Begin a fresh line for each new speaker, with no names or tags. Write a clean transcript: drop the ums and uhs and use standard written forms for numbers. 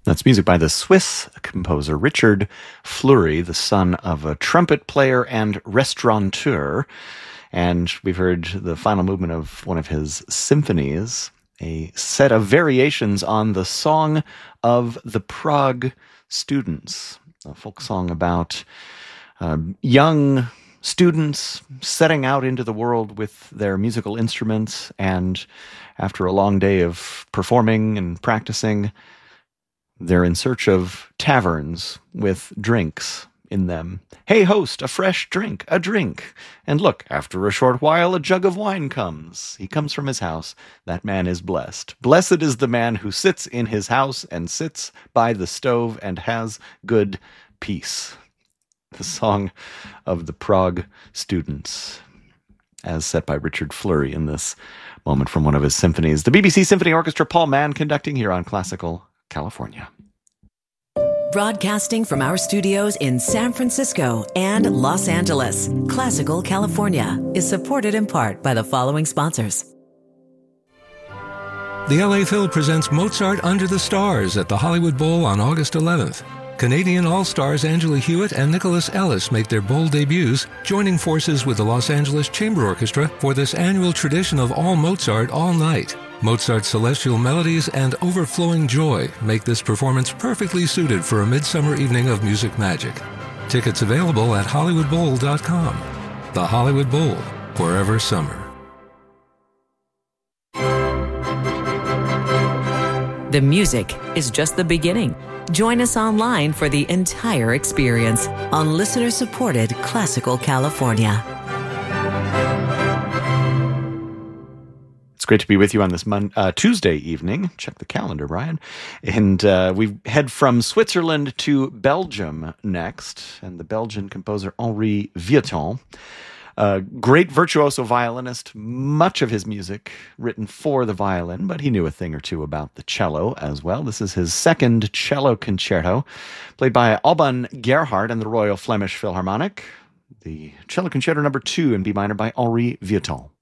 That's music by the Swiss composer Richard Fleury, the son of a trumpet player and restaurateur. And we've heard the final movement of one of his symphonies, a set of variations on the Song of the Prague Students, a folk song about young students setting out into the world with their musical instruments, and after a long day of performing and practicing, they're in search of taverns with drinks in them. Hey, host, a fresh drink, a drink. And look, after a short while, a jug of wine comes. He comes from his house. That man is blessed. Blessed is the man who sits in his house and sits by the stove and has good peace. The Song of the Prague Students, as set by Richard Fleury in this moment from one of his symphonies. The BBC Symphony Orchestra, Paul Mann conducting here on Classical California.
Broadcasting from our studios in San Francisco and Los Angeles, Classical California is supported in part by the following sponsors.
The LA Phil presents Mozart Under the Stars at the Hollywood Bowl on August 11th. Canadian All-Stars Angela Hewitt and Nicholas Ellis make their bold debuts, joining forces with the Los Angeles Chamber Orchestra for this annual tradition of all Mozart all night. Mozart's celestial melodies and overflowing joy make this performance perfectly suited for a midsummer evening of music magic. Tickets available at HollywoodBowl.com. The Hollywood Bowl, forever summer.
The music is just the beginning. Join us online for the entire experience on listener-supported Classical California.
It's great to be with you on this Tuesday evening. Check the calendar, Brian. And we head from Switzerland to Belgium next, and the Belgian composer Henri Vieuxtemps. Great virtuoso violinist, much of his music written for the violin, but he knew a thing or two about the cello as well. This is his second cello concerto, played by Alban Gerhardt and the Royal Flemish Philharmonic. The cello concerto number 2 in B minor by Henri Vieuxtemps.